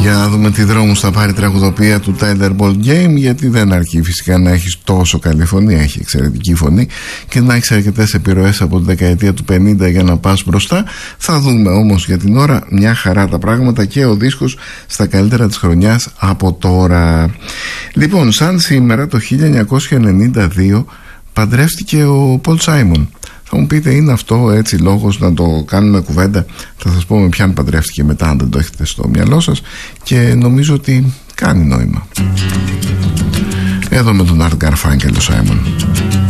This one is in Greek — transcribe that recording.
Για να δούμε τι δρόμους θα πάρει η τραγουδοποιία του Tyler Ball Game, γιατί δεν αρκεί φυσικά να έχεις τόσο καλή φωνή, έχει εξαιρετική φωνή, και να έχεις αρκετές επιρροές από τη δεκαετία του 50 για να πας μπροστά. Θα δούμε όμως για την ώρα μια χαρά τα πράγματα και ο δίσκος στα καλύτερα της χρονιάς από τώρα. Λοιπόν, σαν σήμερα το 1992 παντρεύτηκε ο Paul Simon. Θα μου πείτε, είναι αυτό έτσι λόγος να το κάνουμε κουβέντα? Θα σας πω με ποιαν παντρεύτηκε μετά, αν δεν το έχετε στο μυαλό σας, και νομίζω ότι κάνει νόημα. Εδώ με τον Art Garfunkel ο Simon.